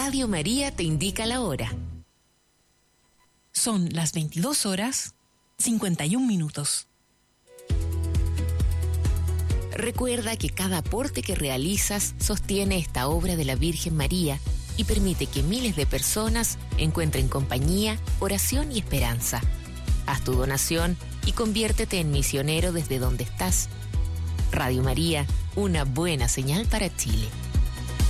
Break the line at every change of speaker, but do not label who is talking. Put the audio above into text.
Radio María te indica la hora.
Son las 22:51.
Recuerda que cada aporte que realizas sostiene esta obra de la Virgen María y permite que miles de personas encuentren compañía, oración y esperanza. Haz tu donación y conviértete en misionero desde donde estás. Radio María, una buena señal para Chile.